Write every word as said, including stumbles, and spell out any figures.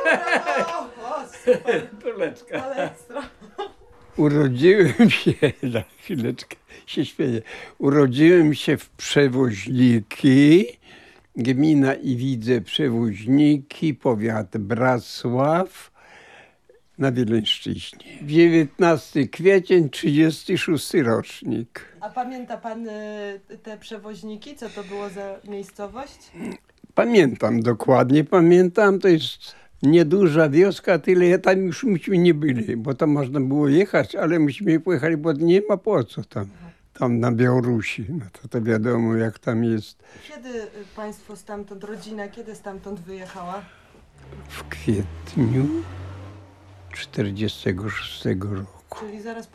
O, super. Króleczka. Ale ekstra. Urodziłem się, na chwileczkę się śmieję, urodziłem się w Przewoźniki, gmina Iwidze Przewoźniki, powiat Bracław na Wileńszczyźnie. dziewiętnasty kwiecień, trzydziesty szósty rocznik. A pamięta pan y, te Przewoźniki? Co to było za miejscowość? Pamiętam, dokładnie pamiętam, to jest nieduża wioska, tyle tam już myśmy nie byli, bo tam można było jechać, ale myśmy pojechali, bo nie ma po co tam. Tam na Białorusi, no to, to wiadomo jak tam jest. Kiedy y, państwo stamtąd, rodzina, kiedy stamtąd wyjechała? W kwietniu czterdziestego szóstego roku. Czyli zaraz